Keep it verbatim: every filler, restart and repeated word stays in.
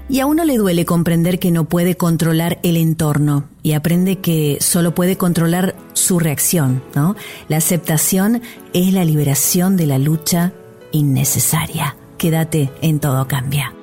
Y a uno le duele comprender que no puede controlar el entorno y aprende que solo puede controlar su reacción, ¿no? La aceptación es la liberación de la lucha innecesaria. Quédate en Todo Cambia.